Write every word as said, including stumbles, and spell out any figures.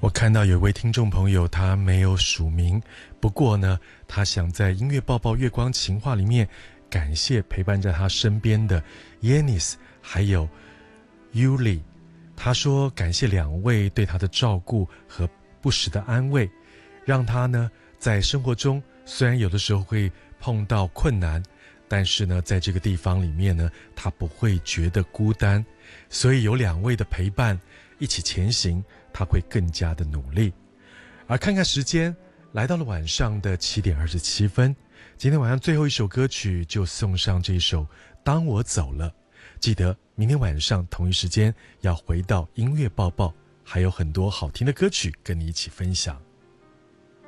我看到有位听众朋友，他没有署名，不过呢，他想在音乐抱抱月光情话里面感谢陪伴在他身边的 Yanis 还有 Yuli。 他说感谢两位对他的照顾和不时的安慰，让他呢在生活中虽然有的时候会碰到困难，但是呢在这个地方里面呢，他不会觉得孤单，所以有两位的陪伴一起前行，他会更加的努力。而看看时间，来到了晚上的七点二十七分，今天晚上最后一首歌曲就送上这首当我走了。记得明天晚上同一时间要回到音乐抱抱，还有很多好听的歌曲跟你一起分享。